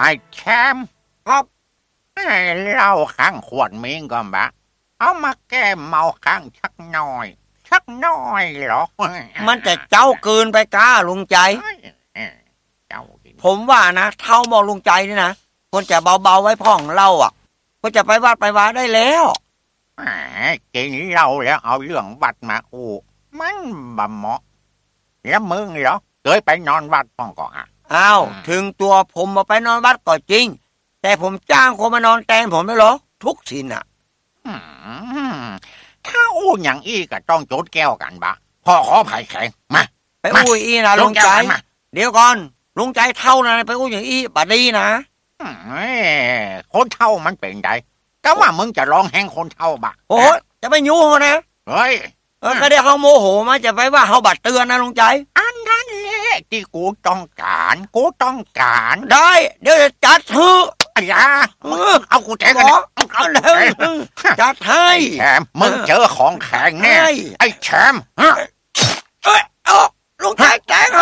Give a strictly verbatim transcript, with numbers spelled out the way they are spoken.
อ้แชมป์ครับเหล้าข้างขวดมิงก็บะเอามาแก้เมาข้างชักน้อยชักน้อยเหรอมันจะเจ้าเกินไปก้าลุงใจเจ้าผมว่านะเท่าบอกลุงใจนี่นะควรจะเบาๆไว้พ่องเล่าอ่ะก็จะไปวัดไปวาได้แล้วกินเหล้าแล้วเอาเรื่องวัดมาอู้มันบะเหมาะแล้วมึงเหรอเคยไปนอนวัดป้องก่อนอ่ะอ้าวถึงตัวผมมาไปนอนวัดก็จริงแต่ผมจ้างคนมานอนแทนผมไม่หรอทุกสินอ่ะถ้าอู้อย่างอี้ก็ต้องโจดแก้วกันบะพ่อขอไผ่แข็งมาไปอู้อี้นะลุงใจเดี๋ยวก่อนลุงใจเท่านะไปอู้อย่างอี้บาดีนะคนเท่ามันเป็นไงก็ว่ามึงจะร้องแห้งคนเท่าบะโอ้จะไปยุ่งนะเฮ้ยเออก็ได้เขาโมโหมาจะไปว่าเขาบัดเตือนนะลุงใจอันนั้นแหละที่กูต้องการกูต้องการได้เดี๋ยวจะจัดเถอะอย่าเอากูแทงกันเอาเลยจัดให้แชมป์มึงเจอของแข็งแน่ไอ้แชมป์เอ้ยเอาลุงใจแทง